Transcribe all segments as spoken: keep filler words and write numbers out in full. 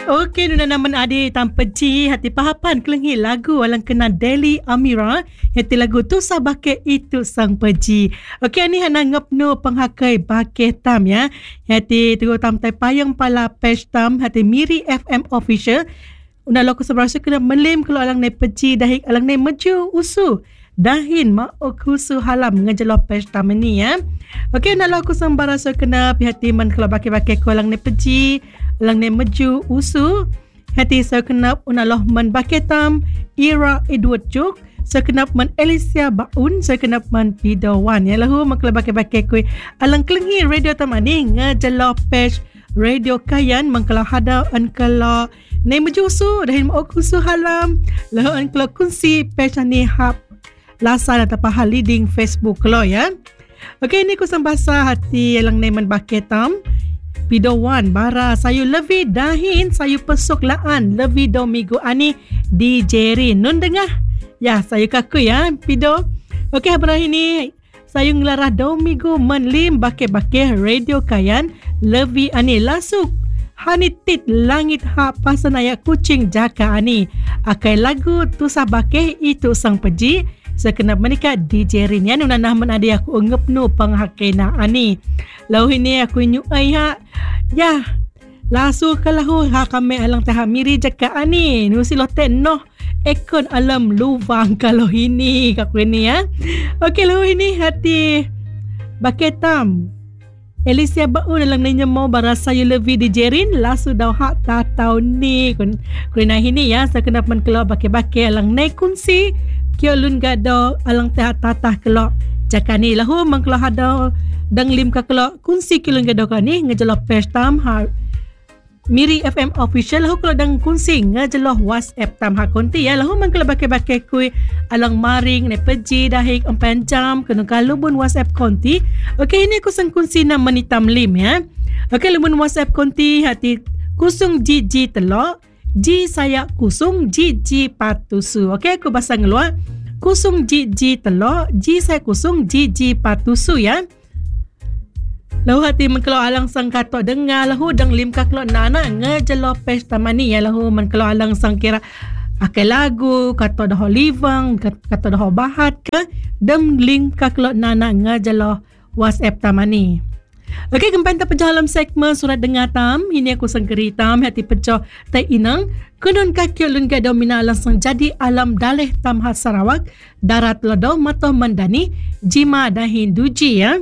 Okey, nuna naman adi tanpa ji hati pahapan kelengi lagu alang kena Deli Amira hati lagu tu sabake itu sang peji. Okey, ni hana ngapno penghakai bakeh tam ya. Hati terus tam tai payang pala page tam hati Miri F M official. Una loko seberasa kena melim kalau alang ne peji dahik alang ne meju usu. Dahin mak okusu halam ngejelo page tam ni ya. Okey, nak loko sembarasa kena hati man kalau bakeh-bakeh ko alang ne peji. Lang ne meju usu hati saya kenap unaloh man baketam Ira Edward Juk saya kenap man Alicia Baun saya kenap man Pidawan ya lahu makla bakeh-bakeh kui alang kelengi radio tamani ngejelo page radio kayan mangkala hada an kala ne meju usu dahin ma usu halam lahu an kala kunsi page ni hap lasa atau paha leading Facebook lo ya. Okey, ni ku sambasa hati alang ne man baketam Pidawan bara sayu levi dahin sayu pesuk laan levi domigo ani di Jerin nun dengah ya sayu kaku ya pido. Okey, habra ini sayu ngelarah domigo menlim bakeh-bakeh radio kayan levi ani lasuk hanitit langit ha pasanaya kucing jaka ani akai lagu tu sabakeh itu sang peji sekenap menikah di Jerin ya nuna nahman adi aku ngepnu penghakai na ani lau ini aku nyuai ha ya lasu kalau ha kami alang tah Miri jaka ani nusi lote noh ekon alam lubang kalau ini kaku ini ya. Okey, lau ini hati baketam Alicia Baun alang nanya mau barasa yu levi di Jerin lasu dah hak tak tahu ni kun kun ini ya sekenap men keluar bakeh-bakeh alang naik kunsi kio lun gado alang teh tatah kelok jakani lahu mangkelo hada dang lim ka kelok kunsi kio lun gado kani ngejelo page tam ha Miri F M official lahu kelok dang kunsi ngejelo WhatsApp tam ha konti ya lahu mangkelo bakeh-bakeh kui alang maring ne peji dahik empat jam kena kalubun WhatsApp konti. Okey, ini aku sang kunsi na menitam lim ya. Okey, lubun WhatsApp konti hati kusung jiji telok Ji saya kusung jiji patusu. Okey, aku bahasa ngeluar kusung jiji telok ji saya kusung jiji patusu ya. Lahu hati mengkelo alang sang katok dengar lahu dang lim kaklo nana ngejelo page tamani ya lahu mengkelo alang sang kira akai lagu katok dah livang katok dah bahat ke dem lim kaklo nana ngejelo WhatsApp tamani. Okey, kembali kita pecah dalam segmen surat dengar tam. Ini aku sangkeri tam hati pecah tai inang. Kunun kaki lun gado mina langsung jadi alam daleh tam has Sarawak. Darat lodo matoh mandani jima dahin duji ya.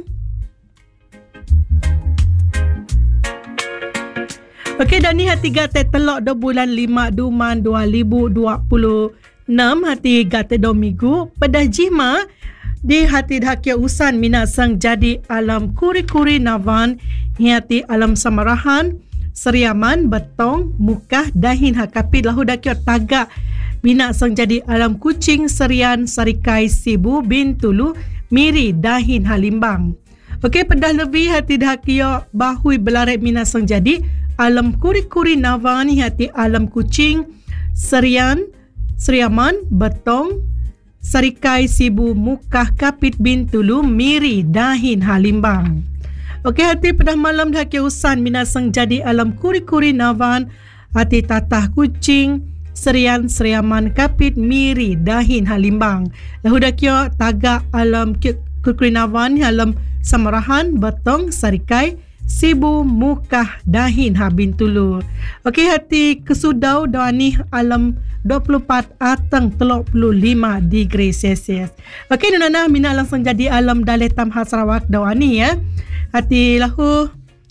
Okey, dan ni hati gate telok do bulan lima duman dua ribu dua puluh enam hati gate do minggu pada jima di hati dhakia usan mina sang jadi alam kuri-kuri navan hati alam samarahan seriaman betong mukah dahin hakapit lahu dakia tagak mina sang jadi alam kucing serian sarikai sibu bin tulu Miri dahin halimbang. Okey, pedah lebih hati dhakia bahui belaret mina sang jadi alam kuri-kuri navan hati alam kucing serian seriaman betong Sarikai sibu mukah kapit bin tulu Miri dahin halimbang. Okey, hati pedah malam dah usan minasang jadi alam kuri-kuri navan hati tatah kucing serian seriaman kapit Miri dahin halimbang. Lahu dah kio tagak alam kuri-kuri navan alam samarahan betong sarikai sibu mukah dahin habin tulu. Okey, hati kesudau dawani alam dua puluh empat atang tiga puluh lima degree Celsius. Okey, nuna mina langsung jadi alam daleh tam has Sarawak dawani ya. Hati lahu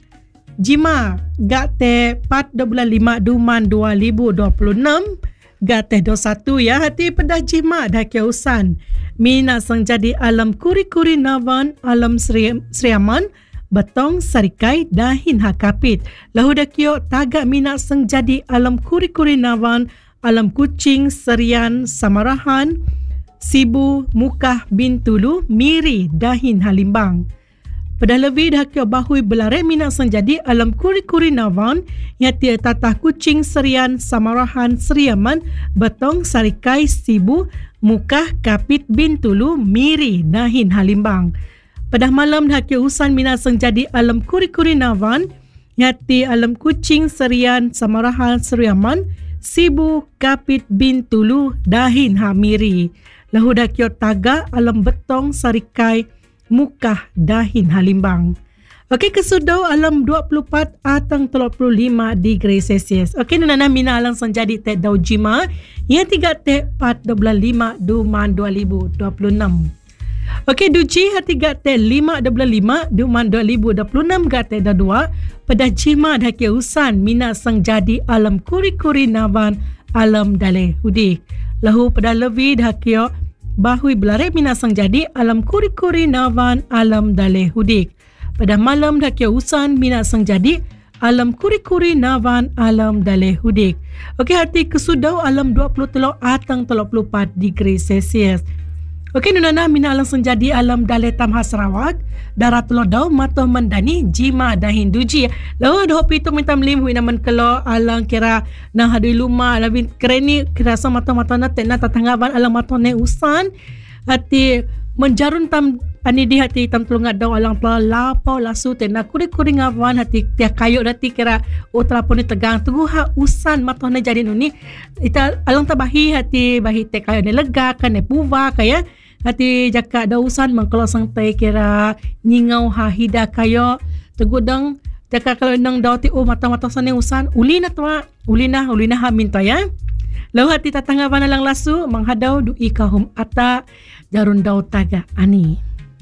jima gate empat bulan lima duman dua ribu dua puluh enam gate dua puluh satu ya. Hati pedah jima dah kiausan mina sang jadi alam kuri-kuri navan alam seriaman betong sarikai dahin hakapit lahu dakio tagak mina sang jadi alam kuri-kuri navan alam kucing serian samarahan sibu mukah bin tulu Miri dahin halimbang. Pada lebih dah kio bahui belare mina sang jadi alam kuri-kuri navan yati tatah kucing serian samarahan seriaman betong sarikai sibu mukah kapit bin tulu Miri dahin halimbang. Pada malam dah kio usan mina sang jadi alam kuri-kuri navan Yati alam kucing serian samarahan seriaman sibu kapit bin tulu dahin hamiri. Lahu dakyo taga alam betong sarikai mukah dahin halimbang. Okey, kesudah alam dua puluh empat atang tiga puluh lima degree Celsius. Okey, nana mina alang sanjadi te dau jima. Yang tiga te empat dua belas lima duman dua ribu dua puluh enam. Okey, duji hati gat te lima dua belas lima duman dua ribu dua puluh enam gat te dah dua. Pada jima dah ke usan mina sang jadi alam kuri-kuri navan alam dale hudik. Lahu pada lebih dah ke bahui belare mina sang jadi alam kuri-kuri navan alam dale hudik. Pada malam dah ke usan mina sang jadi alam kuri-kuri navan alam dale hudik. Okey, hati kesudau alam dua puluh tiga atang tiga puluh empat degree Celsius. Okey, nunana mina alang senjadi alam dale Tamha Sarawak darat lodau matoh mendani jima dahin duji. Lalu ada hopi tu minta melim hui naman kelo alang kira nah hadui luma labin kereni kira sa matoh-matoh na tena tatangaban alang matoh ne usan hati menjarun tam ani di hati tam tulungat dau alang pala lapau lasu tena kuri-kuri ngawan hati tia kayu dati kira o telapon ni tegang tunggu ha usan matoh ne jadi nuni ita alang tabahi hati bahi te kayu ne lega kan ne puva kaya hati jaka dausan mengkalo sang tai kira nyingau ha hida kayo tegudang jaka kalau nang dauti oh mata-mata sane usan ulina tua ulina ulina ha minta ya. Lalu hati tatangaban alang lasu menghadau dui kahum ata jarun dau taga ani.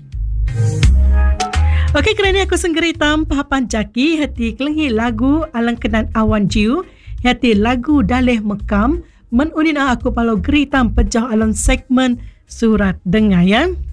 Okey, kerana aku senggeritam pahapan jaki hati kelenghi lagu alang kenan awan jiu hati lagu daleh mekam menunin aku palau geritam pejah alang segmen surat dengar ya.